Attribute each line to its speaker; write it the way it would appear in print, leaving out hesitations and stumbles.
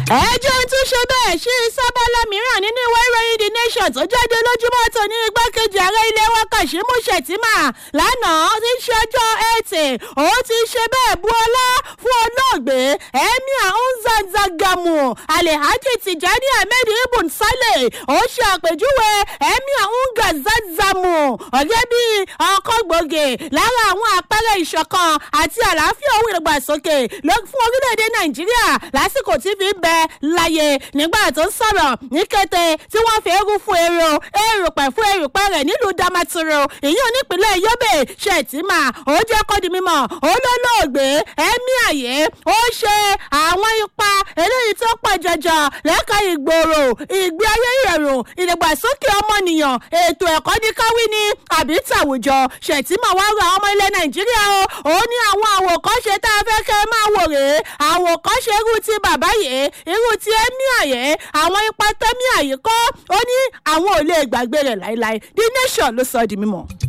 Speaker 1: ẹjọ́ tún ṣe bẹ́ẹ̀ ṣí sábàlá mìíràn nínú ìwé ìròyìn The Nation tó jáde lójúmọ́ tó ní igbákejì ààrẹ ilé wa Kashimu Shettima lánàá tí ń ṣe ọjọ́ Ẹtì ó ti ṣe bẹ́ẹ̀ bu ọlá fún olóògbé Emir Nzazagamu Alhaji Tijani Ahmed Ibn Saleh ó ṣe àpèjúwe Emir Nzazagamu ọ̀gẹ́ bíi ọkọ̀ gbòógì lára àwọn àpẹẹrẹ ìṣọ̀kan àti àlàáfíà òun ìdàgbàsókè fún orílẹ̀-èdè Nàìjíríà lásìkò tí fi ń bẹ láyé nígbà tó ń sọ̀rọ̀ ní kété tí wọ́n fi eérú fún erùpẹ̀ fún erùpẹ̀ rẹ̀ nílùú Damaturu ìyẹn nípínlẹ̀ Yobe. Shettima ó jẹ́ kó di mímọ̀ ó lólóògbé Emir yìí ó ṣe àwọn ipa eléyìí tó pọ̀ jọjọ lẹ́ka ìgbòòrò ìgbé ayé ìrọ̀rùn ìdàgbàsókè ọmọnìyàn ètò ẹ̀kọ́ ní káwí ní àbí tàwùjọ. Shettima wá rọ ọmọ ilẹ̀ Nàìjíríà ó ní àwọn àwòkọ́ṣe tá a fẹ́ kẹ́ máa wò rèé àwòkọ́ṣe irú ti bàbá yìí irú ti Emir yìí àwọn ipa tẹ́míà yìí kọ́ ó ní àwọn ò lè gbàgbé rẹ̀ láéláé. The Nation ló sọ di mímọ̀.